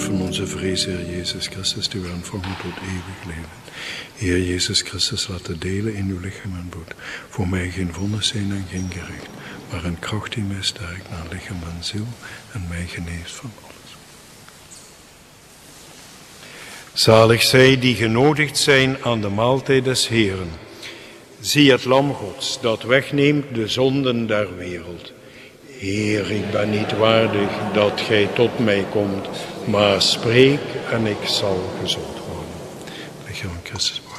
dood van onze vrezen, Heer Jezus Christus, die we ontvangen tot eeuwig leven. Heer Jezus Christus, laten delen in uw lichaam en bloed. Voor mij geen vonnis zijn en geen gericht, maar een kracht die mij sterkt naar lichaam en ziel en mij geneest van alles. Zalig zij die genodigd zijn aan de maaltijd des Heeren. Zie het lam Gods dat wegneemt de zonden der wereld. Heer, ik ben niet waardig dat gij tot mij komt, maar spreek en ik zal gezond worden. Lichaam van Christus.